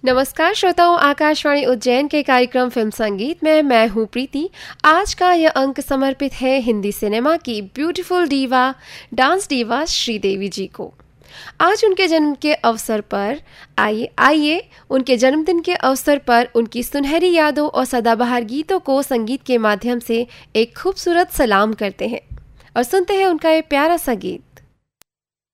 नमस्कार श्रोताओं, आकाशवाणी उज्जैन के कार्यक्रम फिल्म संगीत में मैं हूँ प्रीति। आज का यह अंक समर्पित है हिंदी सिनेमा की beautiful diva, dance diva Sridevi जी को। आज उनके जन्म के अवसर पर आइए उनके जन्मदिन के अवसर पर उनकी सुनहरी यादों और सदाबहार गीतों को संगीत के माध्यम से एक खूबसूरत सलाम करते हैं और सुनते हैं उनका ये प्यारा सा गीत।